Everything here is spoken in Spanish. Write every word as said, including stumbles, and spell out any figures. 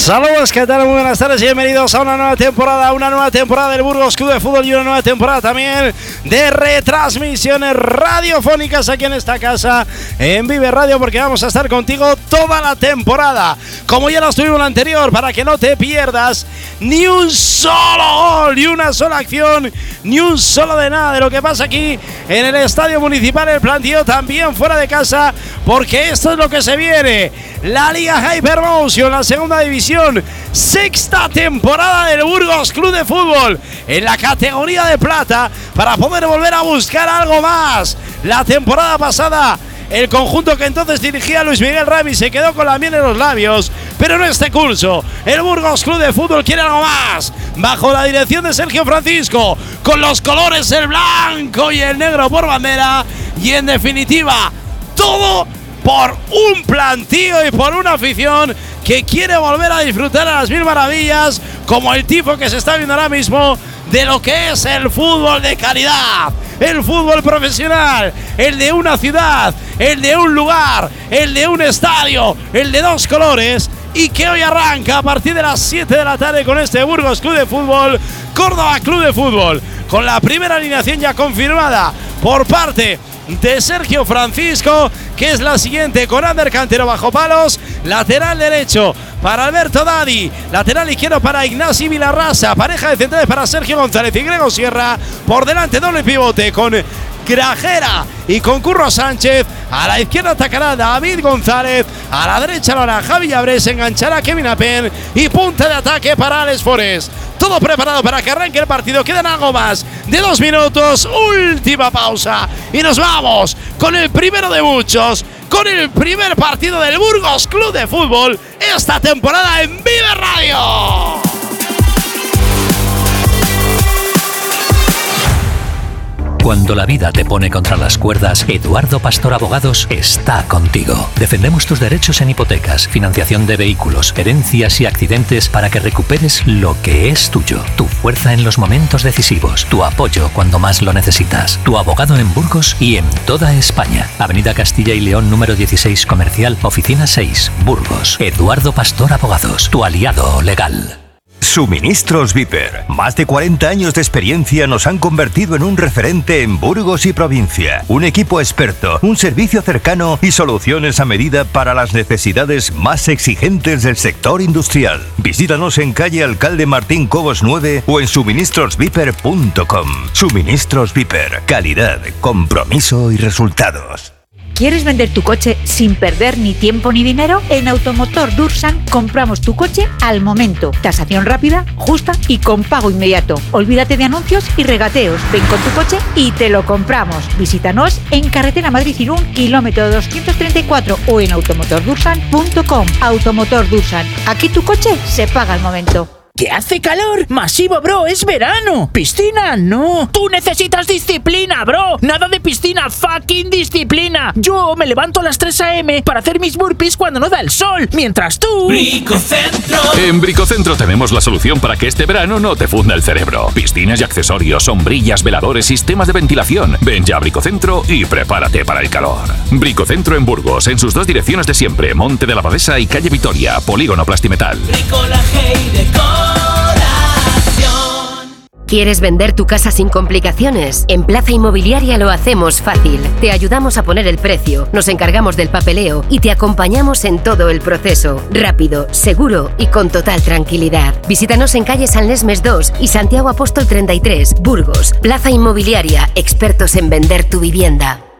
Saludos, ¿qué tal? Muy buenas tardes y bienvenidos a una nueva temporada, una nueva temporada del Burgos Club de Fútbol y una nueva temporada también de retransmisiones radiofónicas aquí en esta casa, en Vive Radio, porque vamos a estar contigo toda la temporada, como ya lo estuvimos en la anterior, para que no te pierdas ni un solo gol, ni una sola acción, ni un solo de nada de lo que pasa aquí en el Estadio Municipal El Plantío, también fuera de casa, porque esto es lo que se viene, la Liga Hypermotion, la segunda división, sexta temporada del Burgos Club de Fútbol en la categoría de plata, para poder volver a buscar algo más. La temporada pasada el conjunto que entonces dirigía Luis Miguel Rami se quedó con la miel en los labios, pero en este curso el Burgos Club de Fútbol quiere algo más, bajo la dirección de Sergio Francisco, con los colores el blanco y el negro por bandera, y en definitiva todo por un plantío y por una afición que quiere volver a disfrutar a las mil maravillas, como el tipo que se está viendo ahora mismo de lo que es el fútbol de calidad, el fútbol profesional, el de una ciudad, el de un lugar, el de un estadio, el de dos colores, y que hoy arranca a partir de las siete de la tarde con este Burgos Club de Fútbol, Córdoba Club de Fútbol, con la primera alineación ya confirmada por parte de Sergio Francisco, que es la siguiente, con Ander Cantero bajo palos, lateral derecho para Alberto Dadi, lateral izquierdo para Ignasi Vilarrasa, pareja de centrales para Sergio González y Grego Sierra, por delante doble pivote con Grajera y con Curro Sánchez, a la izquierda atacará David González, a la derecha lo hará Javi Llabres, enganchará Kevin Apen y punta de ataque para Alex Forest. Todo preparado para que arranque el partido, quedan algo más de dos minutos, última pausa y nos vamos con el primero de muchos, con el primer partido del Burgos Club de Fútbol esta temporada en Vive Radio. Cuando la vida te pone contra las cuerdas, Eduardo Pastor Abogados está contigo. Defendemos tus derechos en hipotecas, financiación de vehículos, herencias y accidentes para que recuperes lo que es tuyo. Tu fuerza en los momentos decisivos, tu apoyo cuando más lo necesitas. Tu abogado en Burgos y en toda España. Avenida Castilla y León número dieciséis Comercial, Oficina seis, Burgos. Eduardo Pastor Abogados, tu aliado legal. Suministros Viper. Más de cuarenta años de experiencia nos han convertido en un referente en Burgos y provincia. Un equipo experto, un servicio cercano y soluciones a medida para las necesidades más exigentes del sector industrial. Visítanos en calle Alcalde Martín Cobos nueve o en suministros viper punto com. Suministros Viper. Calidad, compromiso y resultados. ¿Quieres vender tu coche sin perder ni tiempo ni dinero? En Automotor Dursan compramos tu coche al momento. Tasación rápida, justa y con pago inmediato. Olvídate de anuncios y regateos. Ven con tu coche y te lo compramos. Visítanos en Carretera Madrid-Irún, kilómetro doscientos treinta y cuatro o en automotor dursan punto com. Automotor Dursan. Aquí tu coche se paga al momento. ¿Que hace calor? ¡Masivo, bro! ¡Es verano! ¡Piscina! ¡No! ¡Tú necesitas disciplina, bro! ¡Nada de piscina! ¡Fucking disciplina! Yo me levanto a las tres a eme para hacer mis burpees cuando no da el sol, mientras tú... Bricocentro. En Bricocentro tenemos la solución para que este verano no te funda el cerebro. Piscinas y accesorios, sombrillas, veladores, sistemas de ventilación. Ven ya a Bricocentro y prepárate para el calor. Bricocentro en Burgos, en sus dos direcciones de siempre, Monte de la Abadesa y Calle Vitoria, Polígono Plastimetal. Bricolaje y decoración. ¿Quieres vender tu casa sin complicaciones? En Plaza Inmobiliaria lo hacemos fácil. Te ayudamos a poner el precio, nos encargamos del papeleo y te acompañamos en todo el proceso. Rápido, seguro y con total tranquilidad. Visítanos en calle San Lesmes dos y Santiago Apóstol treinta y tres, Burgos. Plaza Inmobiliaria, expertos en vender tu vivienda.